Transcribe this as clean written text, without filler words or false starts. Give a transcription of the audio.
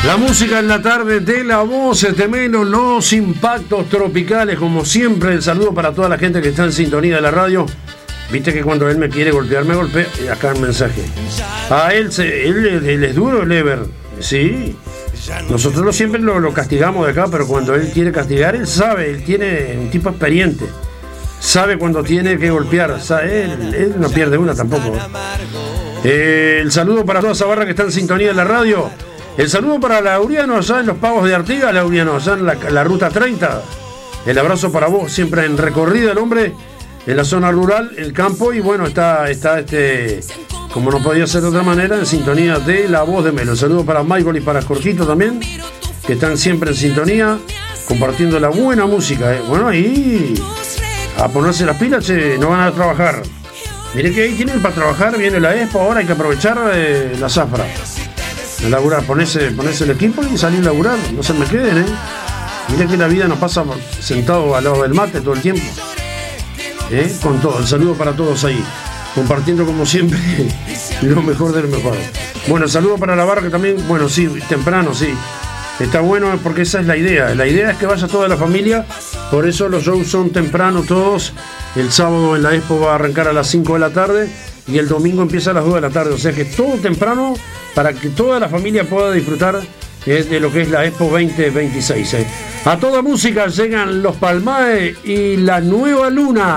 La música en la tarde de La Voz, Temelo, los impactos tropicales, como siempre. El saludo para toda la gente que está en sintonía de la radio. Viste que cuando él me quiere golpear, me golpea. Acá el mensaje. A él es duro el Ever. Sí. Nosotros siempre lo castigamos de acá, pero cuando él quiere castigar, él sabe. Él tiene un tipo experiente. Sabe cuando tiene que golpear. Él no pierde una tampoco. El saludo para toda esa barra que está en sintonía de la radio. El saludo para Laureano allá en los Pagos de Artigas, Laureano allá en la ruta 30. El abrazo para vos, siempre en recorrida el hombre, en la zona rural, el campo, y bueno, está como no podía ser de otra manera, en sintonía de La Voz de Melo. El saludo para Michael y para Jorgito también, que están siempre en sintonía, compartiendo la buena música. Bueno, ahí a ponerse las pilas, no van a trabajar. Mire que ahí tienen para trabajar, viene la Expo, ahora hay que aprovechar la zafra. Laburar, ponese el equipo y salir a laburar, no se me queden, Mira que la vida nos pasa sentado al lado del mate todo el tiempo, con todo. El saludo para todos ahí, compartiendo como siempre lo mejor del mejor. Bueno, el saludo para la barra que también, bueno, sí, temprano, sí, está bueno porque esa es la idea es que vaya toda la familia, por eso los shows son temprano todos. El sábado en la Expo va a arrancar a las 5 de la tarde y el domingo empieza a las 2 de la tarde, o sea que todo temprano para que toda la familia pueda disfrutar de lo que es la Expo 2026. A toda música llegan los Palmae y La Nueva Luna.